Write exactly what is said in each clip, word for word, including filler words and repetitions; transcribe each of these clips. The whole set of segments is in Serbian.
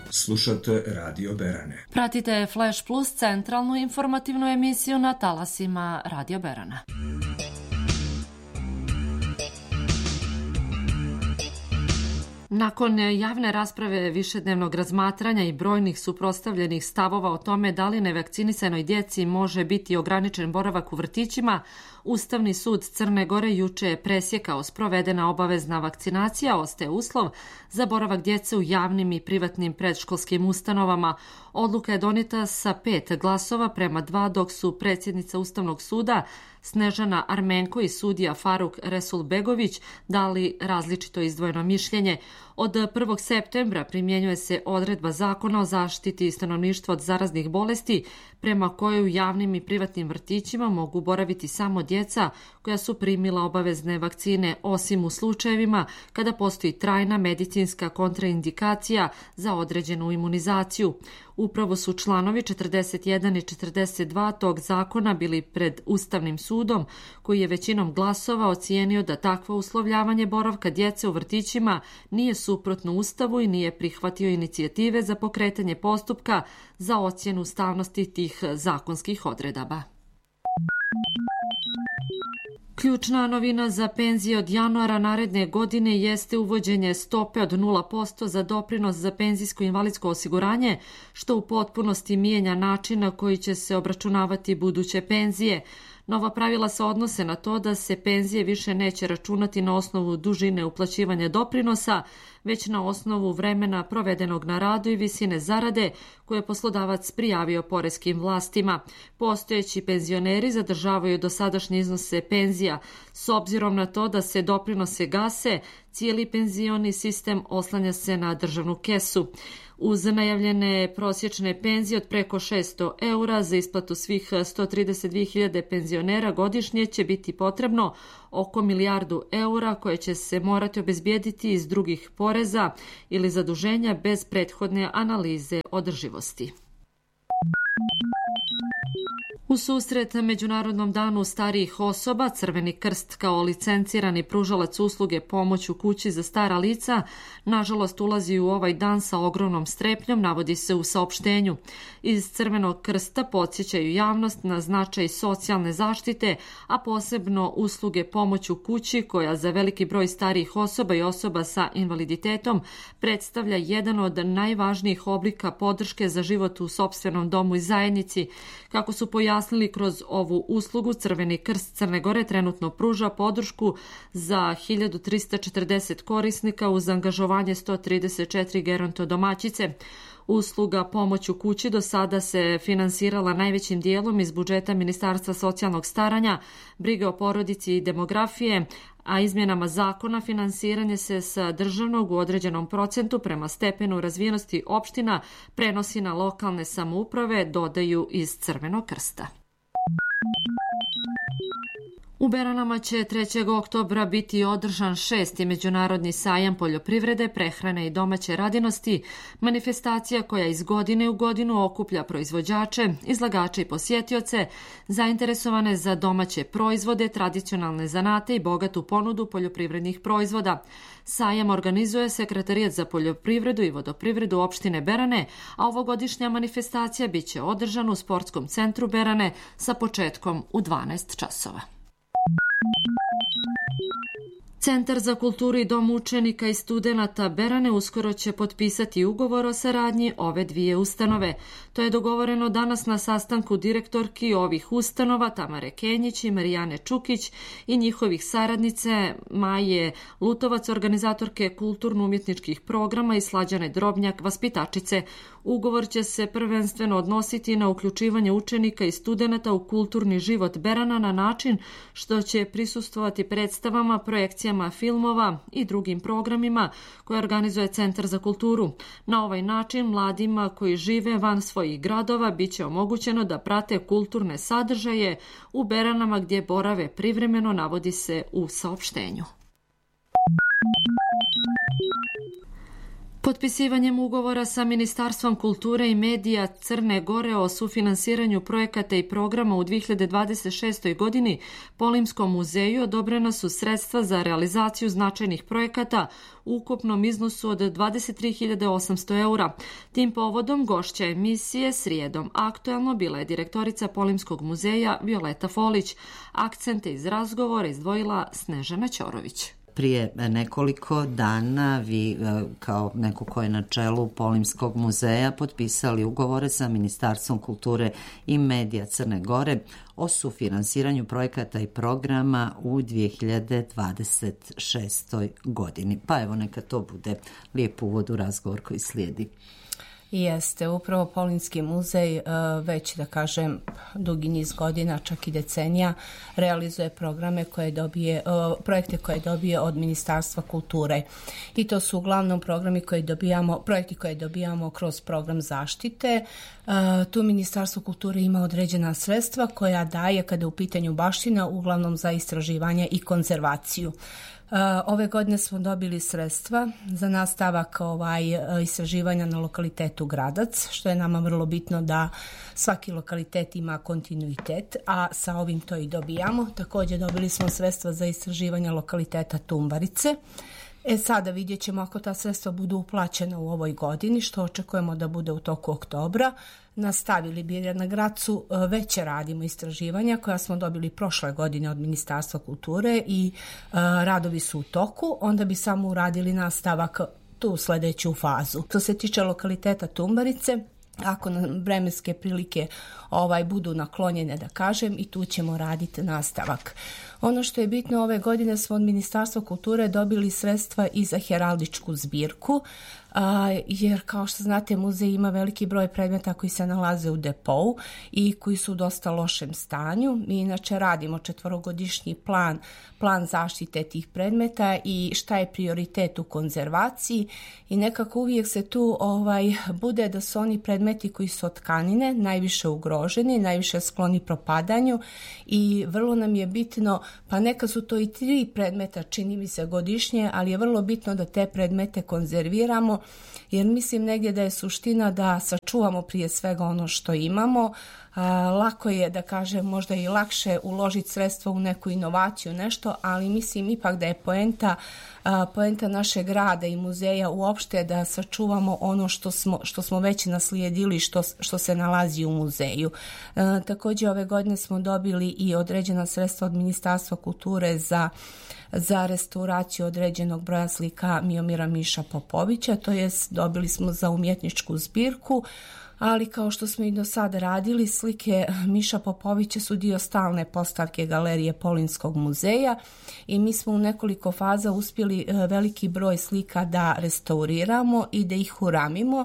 Slušate Radio Berane. Pratite Flash Plus, centralnu informativnu emisiju na talasima Radio Berana. Nakon javne rasprave, višednevnog razmatranja i brojnih suprotstavljenih stavova o tome da li nevakcinisanoj djeci može biti ograničen boravak u vrtićima, Ustavni sud Crne Gore juče je presjekao sprovedena obavezna vakcinacija ostaje uslov za boravak djece u javnim i privatnim predškolskim ustanovama. Odluka je donijeta sa pet glasova prema dva, dok su predsjednica Ustavnog suda Snežana Armenko i sudija Faruk Resulbegović dali različito izdvojeno mišljenje. Od prvog septembra primjenjuje se odredba Zakona o zaštiti stanovništva od zaraznih bolesti, prema kojoj u javnim i privatnim vrtićima mogu boraviti samo djeca koja su primila obavezne vakcine, osim u slučajevima kada postoji trajna medicinska kontraindikacija za određenu imunizaciju. Upravo su članovi četrdeset jedan i četrdeset dva tog zakona bili pred Ustavnim sudom, koji je većinom glasova ocijenio da takvo uslovljavanje boravka djece u vrtićima nije suprotno Ustavu i nije prihvatio inicijative za pokretanje postupka za ocjenu ustavnosti tih zakonskih odredaba. Ključna novina za penzije od januara naredne godine jeste uvođenje stope od nula posto za doprinos za penzijsko i invalidsko osiguranje, što u potpunosti mijenja način na koji će se obračunavati buduće penzije. Nova pravila se odnose na to da se penzije više neće računati na osnovu dužine uplaćivanja doprinosa, već na osnovu vremena provedenog na radu i visine zarade koje je poslodavac prijavio poreskim vlastima. Postojeći penzioneri zadržavaju dosadašnje iznose penzija. S obzirom na to da se doprinose gase, cijeli penzioni sistem oslanja se na državnu kesu. Uz najavljene prosječne penzije od preko šesto eura za isplatu svih sto trideset dvije hiljade penzionera godišnje će biti potrebno oko milijardu eura koje će se morati obezbijediti iz drugih poreza ili zaduženja bez prethodne analize održivosti. U susret Međunarodnom danu starijih osoba, Crveni krst kao licencirani pružalac usluge pomoć u kući za stara lica, nažalost ulazi u ovaj dan sa ogromnom strepnjom, navodi se u saopštenju. Iz Crvenog krsta podsjećaju javnost na značaj socijalne zaštite, a posebno usluge pomoć u kući koja za veliki broj starijih osoba i osoba sa invaliditetom predstavlja jedan od najvažnijih oblika podrške za život u sopstvenom domu i zajednici. Kako su pojasnili kroz ovu uslugu, Crveni krst Crne Gore trenutno pruža podršku za hiljadu trista četrdeset korisnika uz angažovanje sto trideset četiri gerontodomaćice. Usluga pomoć u kući do sada se finansirala najvećim dijelom iz budžeta Ministarstva socijalnog staranja, brige o porodici i demografije, a izmjenama zakona finansiranje se sa državnog u određenom procentu prema stepenu razvijenosti opština prenosi na lokalne samouprave, dodaju iz Crvenog krsta. U Beranama će trećeg oktobra biti održan šesti međunarodni sajam poljoprivrede, prehrane i domaće radinosti, manifestacija koja iz godine u godinu okuplja proizvođače, izlagače i posjetioce, zainteresovane za domaće proizvode, tradicionalne zanate i bogatu ponudu poljoprivrednih proizvoda. Sajam organizuje Sekretarijat za poljoprivredu i vodoprivredu opštine Berane, a ovogodišnja manifestacija biće održana u Sportskom centru Berane sa početkom u dvanaest časova. Centar za kulturu i dom učenika i studenata Berane uskoro će potpisati ugovor o saradnji ove dvije ustanove. To je dogovoreno danas na sastanku direktorki ovih ustanova Tamare Kenjić i Marijane Čukić i njihovih saradnice Maje Lutovac, organizatorke kulturno-umjetničkih programa, i Slađane Drobnjak, vaspitačice. Ugovor će se prvenstveno odnositi na uključivanje učenika i studenata u kulturni život Berana na način što će prisustvovati predstavama, projekcijama filmova i drugim programima koje organizuje Centar za kulturu. Na ovaj način mladima koji žive van svojih gradova biće omogućeno da prate kulturne sadržaje u Beranama gdje borave privremeno, navodi se u saopštenju. Potpisivanjem ugovora sa Ministarstvom kulture i medija Crne Gore o sufinansiranju projekata i programa u dve hiljade dvadeset šestoj. godini Polimskom muzeju odobrena su sredstva za realizaciju značajnih projekata u ukupnom iznosu od dvadeset tri hiljade osamsto eura. Tim povodom gošća emisije Srijedom aktuelno bila je direktorica Polimskog muzeja Violeta Folić. Akcente iz razgovora izdvojila Snežana Ćorović. Prije nekoliko dana vi kao neko ko je na čelu Polimskog muzeja potpisali ugovore sa Ministarstvom kulture i medija Crne Gore o sufinansiranju projekata i programa u dve hiljade dvadeset šestoj. godini. Pa evo neka to bude lijep uvod u razgovor koji slijedi. Jeste, upravo Polimski muzej već, da kažem, dugi niz godina, čak i decenija, realizuje programe koje dobije, projekte koje dobije od Ministarstva kulture. I to su uglavnom programi koje dobijamo, projekti koje dobijamo kroz program zaštite. Tu Ministarstvo kulture ima određena sredstva koja daje, kada je u pitanju baština, uglavnom za istraživanje i konzervaciju. Ove godine smo dobili sredstva za nastavak ovaj, istraživanja na lokalitetu Gradac, što je nama vrlo bitno da svaki lokalitet ima kontinuitet, a sa ovim to i dobijamo. Također dobili smo sredstva za istraživanje lokaliteta Tumbarice. E sada vidjet ćemo ako ta sredstva budu uplaćena u ovoj godini, što očekujemo da bude u toku oktobra. Nastavili bi jer na Gracu već radimo istraživanja koja smo dobili prošle godine od Ministarstva kulture i uh, radovi su u toku, onda bi samo uradili nastavak tu sljedeću fazu. Što se tiče lokaliteta Tumbarice, ako nam vremenske prilike ovaj budu naklonjene, da kažem, i tu ćemo raditi nastavak. Ono što je bitno, ove godine smo od Ministarstva kulture dobili sredstva i za heraldičku zbirku, a, jer kao što znate muzej ima veliki broj predmeta koji se nalaze u depou i koji su u dosta lošem stanju. Mi inače radimo četvorogodišnji plan, plan zaštite tih predmeta i šta je prioritet u konzervaciji i nekako uvijek se tu ovaj, bude da su oni predmeti koji su od tkanine najviše ugroženi, najviše skloni propadanju i vrlo nam je bitno, pa neka su to i tri predmeta čini mi se godišnje, ali je vrlo bitno da te predmete konzerviramo jer mislim negdje da je suština da sačuvamo prije svega ono što imamo. A, lako je da kažem možda i lakše uložiti sredstva u neku inovaciju, nešto, ali mislim ipak da je poenta, a, poenta našeg rada i muzeja uopšte da sačuvamo ono što smo, što smo već naslijedili, što, što se nalazi u muzeju. A, također ove godine smo dobili i određena sredstva od Ministarstva kulture za za restauraciju određenog broja slika Miomira Miša Popovića, to jest dobili smo za umjetničku zbirku, ali kao što smo i do sada radili, slike Miša Popovića su dio stalne postavke Galerije Polimskog muzeja i mi smo u nekoliko faza uspjeli veliki broj slika da restauriramo i da ih uramimo,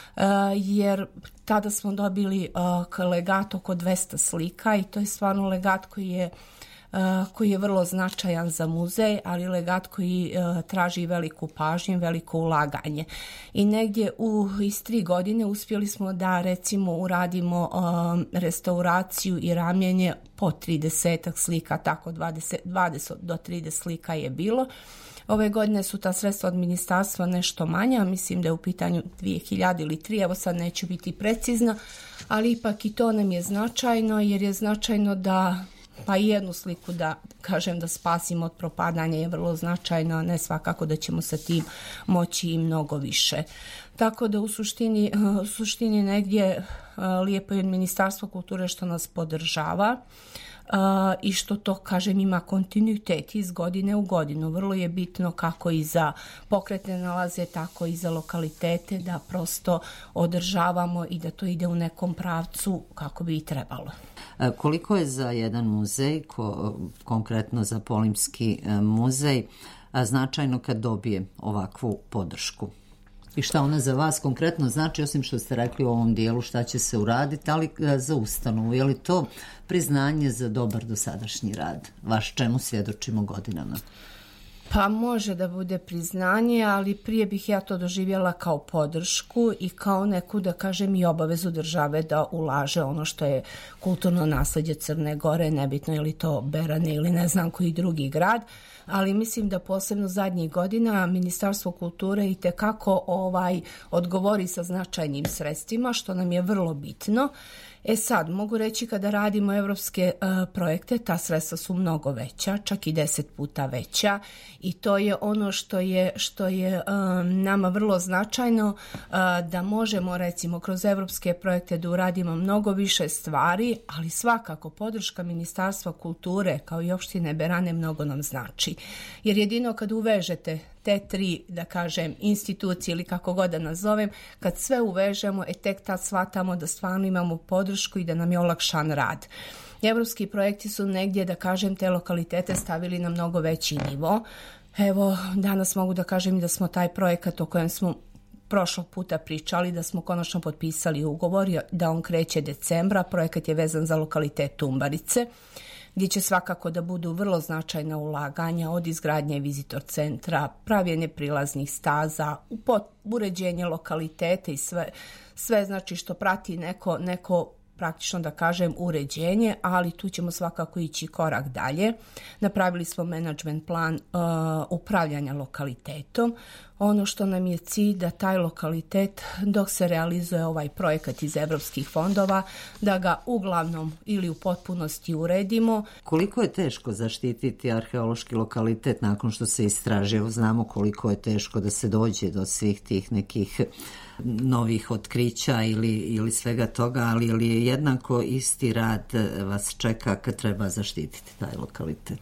jer tada smo dobili legat oko dvesta slika i to je stvarno legat koji je koji je vrlo značajan za muzej, ali legat koji uh, traži veliku pažnju, veliko ulaganje. I negdje u iz tri godine uspjeli smo da recimo uradimo um, restauraciju i ramljenje po tridesetak slika, tako dvadeset, dvadeset do trideset slika je bilo. Ove godine su ta sredstva od ministarstva nešto manja, mislim da je u pitanju dvije hiljade ili tri, evo sad neću biti precizna, ali ipak i to nam je značajno jer je značajno da pa i jednu sliku da kažem da spasimo od propadanja je vrlo značajno, a ne svakako da ćemo sa tim moći i mnogo više. Tako da u suštini, u suštini negdje lijepo je Ministarstvo kulture što nas podržava Uh, i što to, kažem, ima kontinuitet iz godine u godinu. Vrlo je bitno kako i za pokretne nalaze, tako i za lokalitete da prosto održavamo i da to ide u nekom pravcu kako bi i trebalo. Koliko je za jedan muzej, ko, konkretno za Polimski muzej, značajno kad dobije ovakvu podršku? I šta ona za vas konkretno znači, osim što ste rekli u ovom dijelu šta će se uraditi, ali za ustanovu, je li to priznanje za dobar dosadašnji rad, vaš čemu svjedočimo godinama? Pa može da bude priznanje, ali prije bih ja to doživjela kao podršku i kao neku, da kažem, i obavezu države da ulaže ono što je kulturno nasleđe Crne Gore, nebitno je li to Berane ili ne znam koji drugi grad, ali mislim da posebno zadnjih godina Ministarstvo kulture itekako ovaj odgovori sa značajnim sredstvima, što nam je vrlo bitno. E sad, mogu reći kada radimo evropske uh, projekte, ta sredstva su mnogo veća, čak i deset puta veća i to je ono što je, što je um, nama vrlo značajno uh, da možemo recimo kroz evropske projekte da uradimo mnogo više stvari, ali svakako podrška Ministarstva kulture kao i opštine Berane mnogo nam znači. Jer jedino kad uvežete te tri, da kažem, institucije ili kako god da nazovem, kad sve uvežemo, e tek tad shvatamo da stvarno imamo podršku i da nam je olakšan rad. Evropski projekti su negdje, da kažem, te lokalitete stavili na mnogo veći nivo. Evo, danas mogu da kažem da smo taj projekat o kojem smo prošlog puta pričali, da smo konačno potpisali ugovor, da on kreće decembra. Projekat je vezan za lokalitet Tumbarice, gdje će svakako da budu vrlo značajna ulaganja od izgradnje vizitor centra, pravljenje prilaznih staza, uređenje lokalitete i sve, sve znači što prati neko, neko praktično da kažem uređenje, ali tu ćemo svakako ići korak dalje. Napravili smo management plan uh, upravljanja lokalitetom. Ono što nam je cilj da taj lokalitet dok se realizuje ovaj projekat iz evropskih fondova, da ga uglavnom ili u potpunosti uredimo. Koliko je teško zaštititi arheološki lokalitet nakon što se istraži? Znamo koliko je teško da se dođe do svih tih nekih novih otkrića ili, ili svega toga, ali, ali je jednako isti rad vas čeka kad treba zaštititi taj lokalitet?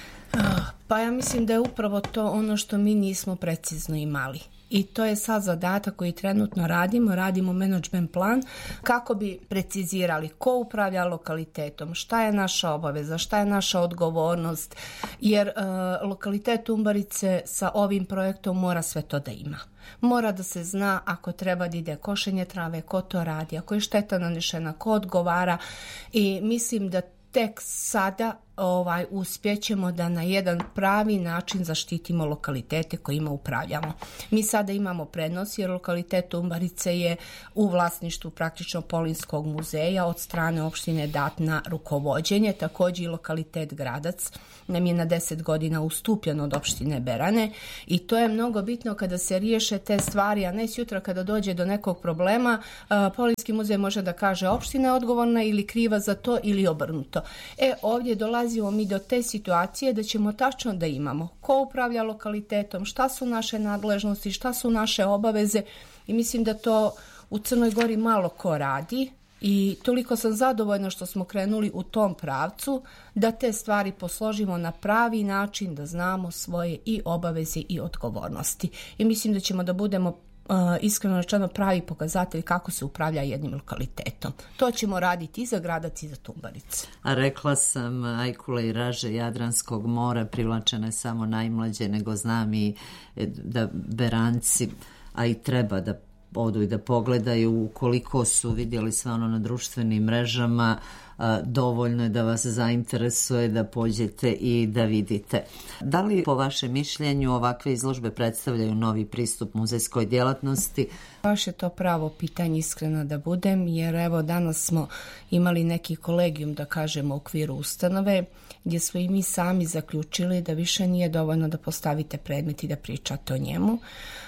Pa ja mislim da je upravo to ono što mi nismo precizno imali. I to je sad zadatak koji trenutno radimo, radimo management plan kako bi precizirali ko upravlja lokalitetom, šta je naša obaveza, šta je naša odgovornost, jer uh, lokalitet Tumbarice sa ovim projektom mora sve to da ima. Mora da se zna ako treba da ide košenje trave, ko to radi, ako je šteta nanešena, ko odgovara i mislim da tek sada ovaj, uspjećemo da na jedan pravi način zaštitimo lokalitete kojima upravljamo. Mi sada imamo prednost jer lokalitet Tumbarice je u vlasništvu praktično Polinskog muzeja od strane opštine dat na rukovođenje. Također i lokalitet Gradac nam je na deset godina ustupljen od opštine Berane i to je mnogo bitno kada se riješe te stvari, a ne sutra kada dođe do nekog problema, Polinski muzej može da kaže opština je odgovorna ili kriva za to ili obrnuto. E, ovdje dolazimo mi do te situacije da ćemo tačno da imamo ko upravlja lokalitetom, šta su naše nadležnosti, šta su naše obaveze i mislim da to u Crnoj Gori malo ko radi i toliko sam zadovoljna što smo krenuli u tom pravcu da te stvari posložimo na pravi način, da znamo svoje i obaveze i odgovornosti. I mislim da ćemo da budemo Uh, iskreno rečeno pravi pokazatelj kako se upravlja jednim lokalitetom. To ćemo raditi i za Gradac i za Tumbarice. A rekla sam, ajkule i raže Jadranskog mora privlačene samo najmlađe, nego znam i da Beranci, a i treba da odu i da pogledaju ukoliko su vidjeli sve ono na društvenim mrežama, dovoljno je da vas zainteresuje da pođete i da vidite. Da li po vašem mišljenju ovakve izložbe predstavljaju novi pristup muzejskoj djelatnosti? Baš je to pravo pitanje, iskreno da budem, jer evo danas smo imali neki kolegijum, da kažemo, u okviru ustanove, gdje smo i mi sami zaključili da više nije dovoljno da postavite predmet i da pričate o njemu,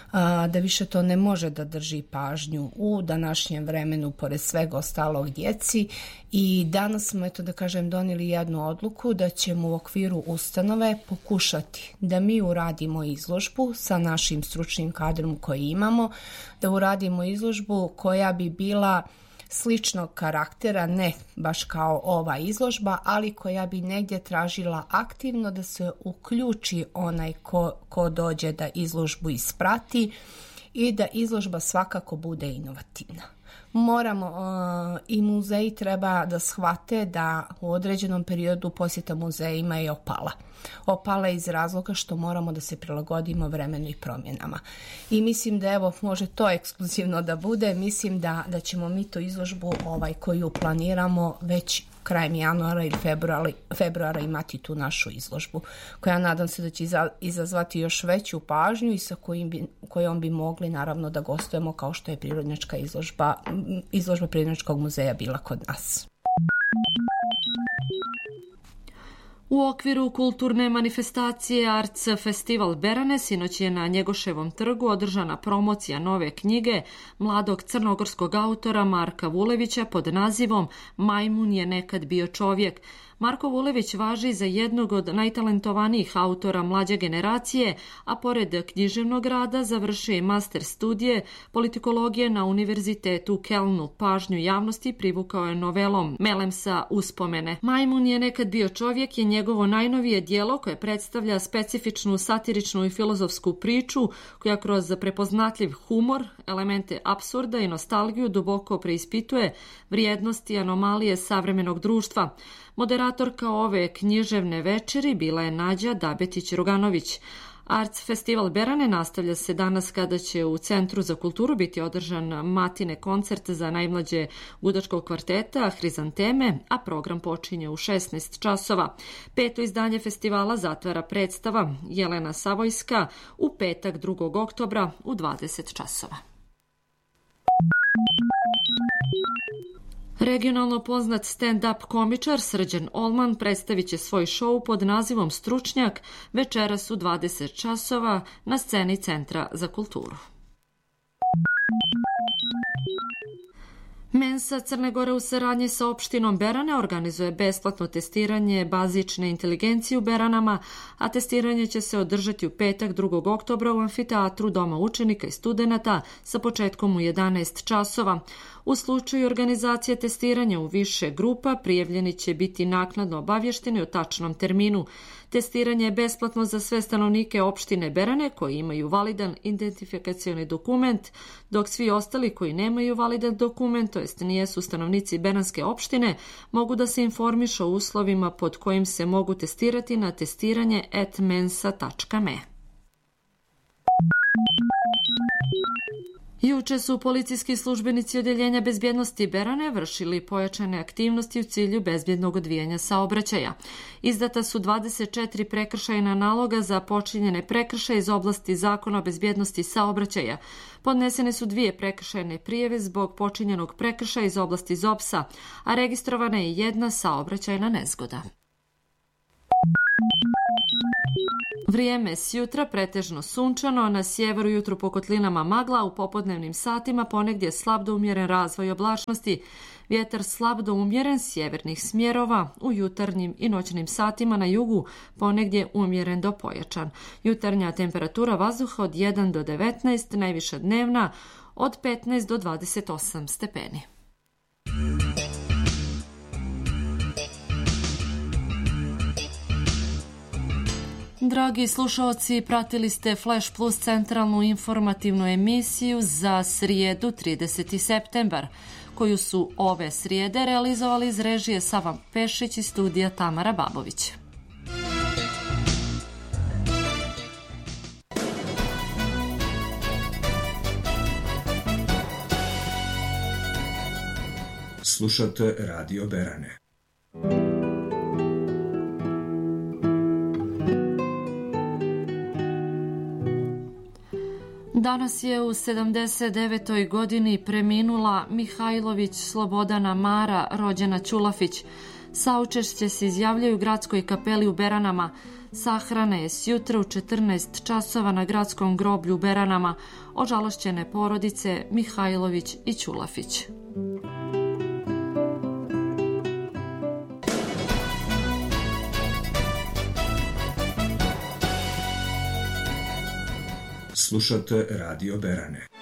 da više to ne može da drži pažnju u današnjem vremenu pored svega ostalog djeci i danas smo, eto da kažem, donijeli jednu odluku da ćemo u okviru ustanove pokušati da mi uradimo izložbu sa našim stručnim kadrom koji imamo, da uradimo izložbu koja bi bila sličnog karaktera, ne baš kao ova izložba, ali koja bi negdje tražila aktivno da se uključi onaj ko, ko dođe da izložbu isprati i da izložba svakako bude inovativna. Moramo uh, i muzeji treba da shvate da u određenom periodu posjeta muzejima je opala. Opala iz razloga što moramo da se prilagodimo vremenu i promjenama. I mislim da evo može to ekskluzivno da bude, mislim da, da ćemo mi tu izložbu ovaj, koju planiramo već krajem januara ili februara, februara imati tu našu izložbu, koja nadam se da će izazvati još veću pažnju i sa kojim bi, kojom bi mogli naravno da gostujemo kao što je prirodnjačka izložba, izložba Prirodnjačkog muzeja bila kod nas. U okviru kulturne manifestacije Arts Festival Berane sinoć je na Njegoševom trgu održana promocija nove knjige mladog crnogorskog autora Marka Vulevića pod nazivom Majmun je nekad bio čovjek. Marko Vulević važi za jednog od najtalentovanijih autora mlađe generacije, a pored književnog rada završio je master studije politikologije na Univerzitetu u Kelnu. Pažnju javnosti privukao je novelom Melemsa Uspomene. Majmun je nekad bio čovjek je njegovo najnovije dijelo koje predstavlja specifičnu satiričnu i filozofsku priču koja kroz prepoznatljiv humor, elemente apsurda i nostalgiju duboko preispituje vrijednosti i anomalije savremenog društva. Moderatorka ove književne večeri bila je Nađa Dabetić-Ruganović. Arts Festival Berane nastavlja se danas kada će u Centru za kulturu biti održan matine koncert za najmlađe gudačkog kvarteta Hrizanteme, a program počinje u šesnaest časova. Peto izdanje festivala zatvara predstava Jelena Savojska u petak drugog oktobra u dvadeset časova. Regionalno poznat stand-up komičar Srđan Olman predstavit će svoj šou pod nazivom Stručnjak večeras u dvadeset časova na sceni Centra za kulturu. Mensa Crne Gore u saradnji sa opštinom Berane organizuje besplatno testiranje bazične inteligencije u Beranama, a testiranje će se održati u petak drugog oktobra u amfiteatru Doma učenika i studenata sa početkom u jedanaest časova. U slučaju organizacije testiranja u više grupa, prijavljeni će biti naknadno obavješteni o tačnom terminu. Testiranje je besplatno za sve stanovnike opštine Berane koji imaju validan identifikacioni dokument, dok svi ostali koji nemaju validan dokument, to jest nijesu stanovnici Beranske opštine, mogu da se informišu o uslovima pod kojim se mogu testirati na testiranje at mensa tačka me. Juče su policijski službenici Odeljenja bezbjednosti Berane vršili pojačane aktivnosti u cilju bezbjednog odvijanja saobraćaja. Izdata su dvadeset četiri prekršajna naloga za počinjene prekršaje iz oblasti Zakona o bezbjednosti saobraćaja. Podnesene su dvije prekršajne prijave zbog počinjenog prekršaja iz oblasti ZOPS-a, a registrovana je jedna saobraćajna nezgoda. Vrijeme s jutra pretežno sunčano, na sjeveru jutro po kotlinama magla, u popodnevnim satima ponegdje slab do umjeren razvoj oblačnosti, vjetar slab do umjeren sjevernih smjerova, u jutarnjim i noćnim satima na jugu ponegdje umjeren do pojačan. Jutarnja temperatura vazduha od jedan do devetnaest, najviša dnevna od petnaest do dvadeset osam stepeni. Dragi slušalci, pratili ste Flash Plus centralnu informativnu emisiju za srijedu trideseti septembar, koju su ove srijede realizovali iz režije Sava Pešić i studija Tamara Babović. Slušate Radio Berane. Danas je u sedamdeset devetoj godini preminula Mihajlović Slobodana Mara, rođena Ćulafić. Saučešće se izjavljaju u gradskoj kapeli u Beranama. Sahrana je sjutra u četrnaest časova na gradskom groblju u Beranama. Ožalošćene porodice Mihajlović i Ćulafić. Slušate Radio Berane.